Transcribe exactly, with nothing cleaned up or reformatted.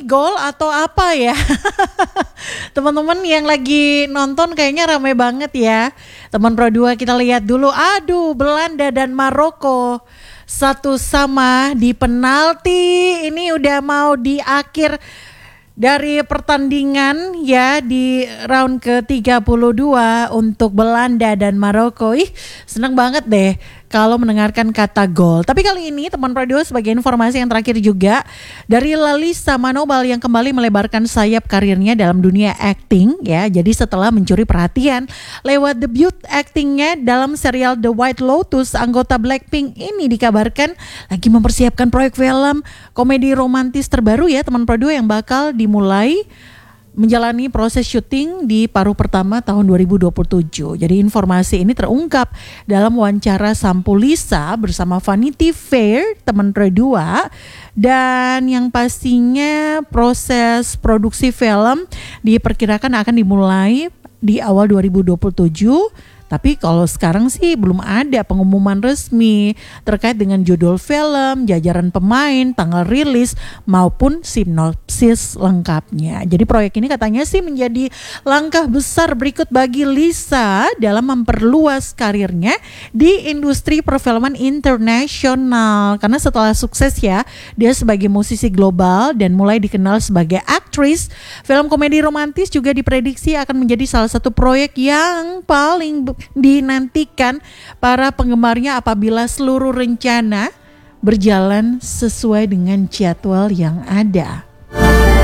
gol atau apa ya? Teman-teman yang lagi nonton kayaknya ramai banget ya. Teman Pro dua kita lihat dulu. Aduh, Belanda dan Maroko satu sama di penalti. Ini udah mau di akhir dari pertandingan ya, di round ke tiga puluh dua untuk Belanda dan Maroko. Ih, seneng banget deh kalau mendengarkan kata gol. Tapi kali ini teman radio sebagai informasi yang terakhir juga dari Lalisa Manobal yang kembali melebarkan sayap karirnya dalam dunia acting ya. Jadi setelah mencuri perhatian lewat debut actingnya dalam serial The White Lotus, anggota Blackpink ini dikabarkan lagi mempersiapkan proyek film komedi romantis terbaru ya teman radio yang bakal dimulai menjalani proses syuting di paruh pertama tahun dua ribu dua puluh tujuh. Jadi informasi ini terungkap dalam wawancara Sampo Lisa bersama Vanity Fair teman Redua, dan yang pastinya proses produksi film diperkirakan akan dimulai di awal dua ribu dua puluh tujuh. Tapi kalau sekarang sih belum ada pengumuman resmi terkait dengan judul film, jajaran pemain, tanggal rilis maupun sinopsis lengkapnya. Jadi proyek ini katanya sih menjadi langkah besar berikut bagi Lisa dalam memperluas karirnya di industri perfilman internasional. Karena setelah sukses ya, dia sebagai musisi global dan mulai dikenal sebagai aktris, film komedi romantis juga diprediksi akan menjadi salah satu proyek yang paling dinantikan para penggemarnya apabila seluruh rencana berjalan sesuai dengan jadwal yang ada.